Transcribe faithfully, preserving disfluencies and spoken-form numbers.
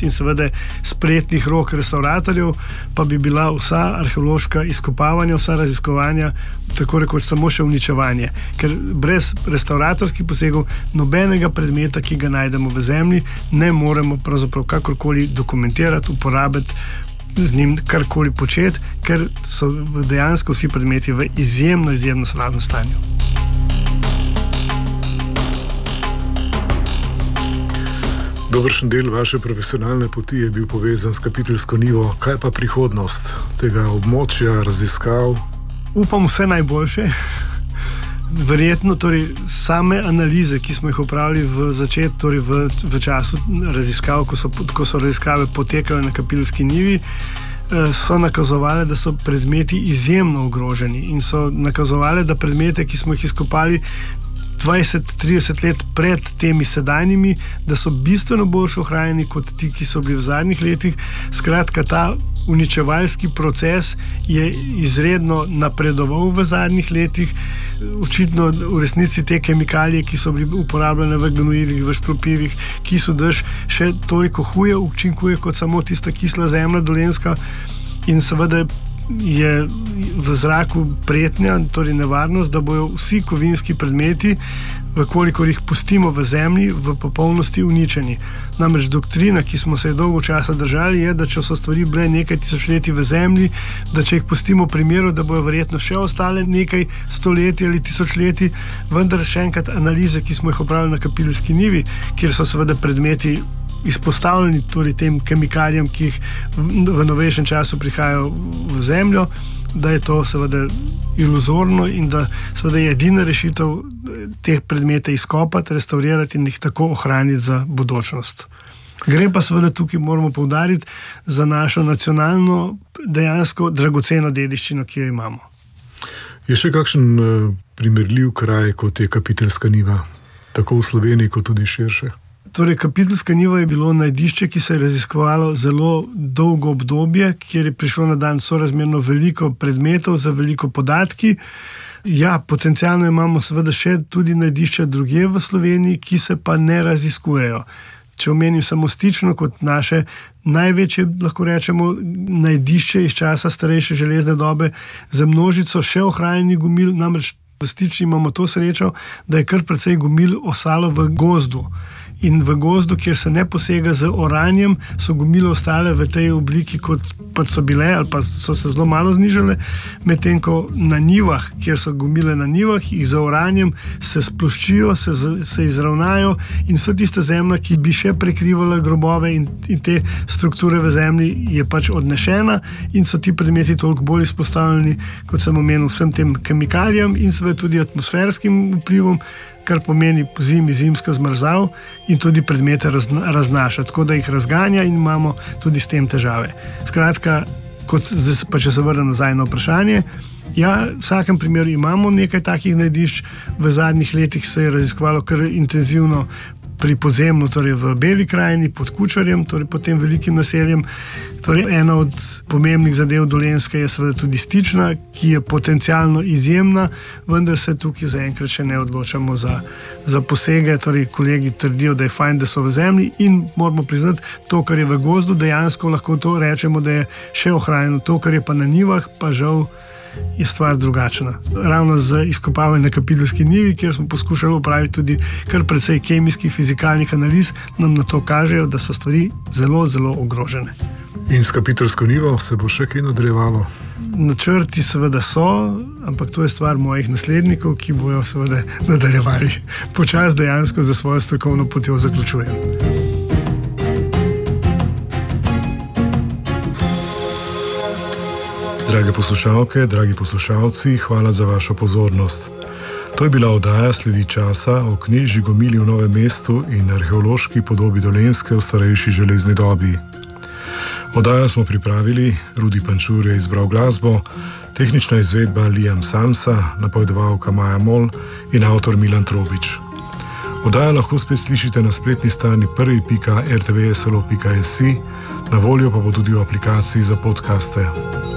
in seveda spretnih rok restauratorjev, pa bi bila vsa arheološka izkopavanja, vsa raziskovanja tako rekoč samo še uničevanje. Ker brez restauratorskih posegov nobenega predmeta, ki ga najdemo v zemlji, ne moremo pravzaprav kakorkoli dokumentirati, uporabiti, z njim karkoli početi, ker so dejansko vsi predmeti v izjemno, izjemno slabem stanju. Dobršen del vaše profesionalne poti je bil povezan s kapiteljsko nivo. Kaj pa prihodnost tega območja, raziskav? Upam vse najboljše. Verjetno torej same analize, ki smo jih opravili v začetku, torej v, v času raziskav, ko so, ko so raziskave potekale na kapiteljski nivi, so nakazovali, da so predmeti izjemno ogroženi in so nakazovali, da predmete, ki smo jih izkopali dvajset trideset let pred temi sedanjimi, da so bistveno boljše ohranjeni kot ti, ki so bili v zadnjih letih. Skratka, ta uničevalski proces je izredno napredoval v zadnjih letih. Očitno v resnici te kemikalije, ki so bili uporabljene v gnojilih, v škropivih, ki so dež še toliko huje učinkuje kot samo tista kisla zemlja dolenjska, in seveda je v zraku pretnja, torej nevarnost, da bojo vsi kovinski predmeti, vkolikor jih pustimo v zemlji, v popolnosti uničeni. Namreč doktrina, ki smo se je dolgo časa držali, je, da če so stvari bile nekaj tisočletij v zemlji, da če jih pustimo pri miru, da bojo verjetno še ostale nekaj stoletij ali tisočletij, vendar še enkrat analize, ki smo jih opravili na kapiteljski nivi, kjer so seveda predmeti izpostavljeni torej tem kemikalijam, ki jih v, v novejšem času prihajajo v zemljo, da je to seveda iluzorno in da seveda je edina rešitev teh predmete izkopati, restaurirati in jih tako ohraniti za budučnost. Gre pa seveda tukaj, moramo poudariti, za našo nacionalno, dejansko dragoceno dediščino, ki jo imamo. Je še kakšen uh, primerljiv kraj, kot je kapiteljska niva, tako v Sloveniji, kot tudi širše? Torej, kapiteljska niva je bilo najdišče, ki se je raziskovalo zelo dolgo obdobje, kjer je prišlo na dan sorazmerno veliko predmetov za veliko podatki. Ja, potencialno imamo seveda še tudi najdišča drugje v Sloveniji, ki se pa ne raziskujejo. Če omenim samo Stično kot naše največje, lahko rečemo, najdišče iz časa starejše železne dobe, za množico še ohranjenih gomil, namreč v Stični imamo to srečo, da je kar precej gomil ostalo v gozdu. In v gozdu, kjer se ne posega z oranjem, so gomile ostale v tej obliki, kot pač so bile, ali pa so se zelo malo znižale, medtem ko na njivah, kjer so gomile na njivah, jih za oranjem se sploščijo, se, se izravnajo in vsa tista zemlja, ki bi še prekrivala grobove in, in te strukture v zemlji, je pač odnešena in so ti predmeti toliko bolj izpostavljeni, kot sem omenil, vsem tem kemikalijam in seveda tudi atmosferskim vplivom, kar pomeni po zimi zimska zmrzav in tudi predmete razna, raznaša, tako da jih razganja in imamo tudi s tem težave. Skratka, kot zdaj, pa če se vrnem nazaj na vprašanje, ja, v vsakem primeru imamo nekaj takih najdišč, v zadnjih letih se je raziskovalo kar intenzivno pri podzemlju, torej v Beli krajini, pod Kučarjem, torej pod tem velikim naseljem. Torej, ena od pomembnih zadev Dolenjske je seveda tudi Stična, ki je potencialno izjemna, vendar se tukaj zaenkrat še ne odločamo za, za posege. Torej, kolegi trdijo, da je fajn, da so v zemlji in moramo priznati, to, kar je v gozdu, dejansko lahko to rečemo, da je še ohranjeno. To, kar je pa na njivah, pa žal je stvar drugačna. Ravno z izkopavanjem na kapiteljski nivi, kjer smo poskušali opraviti tudi kar precej kemijskih, fizikalnih analiz, nam na to kažejo, da so stvari zelo, zelo ogrožene. In s kapiteljsko nivo se bo še kaj nadaljevalo? Načrti seveda so, ampak to je stvar mojih naslednikov, ki bojo seveda nadaljevali. Počas dejansko za svojo strokovno potjo zaključujem. Drage poslušalke, dragi poslušalci, hvala za vašo pozornost. To je bila oddaja Sledi časa o knežji Gomili v Novem mestu in arheološki podobi Dolenjske v starejši železni dobi. Oddajo smo pripravili, Rudi Pančur je izbral glasbo, tehnična izvedba Liam Samsa, napovedovalka Maja Mol in avtor Milan Trobič. Oddajo lahko spet slišite na spletni strani prvi pika r t v s l o pika s i, na voljo pa bo tudi v aplikaciji za podcaste.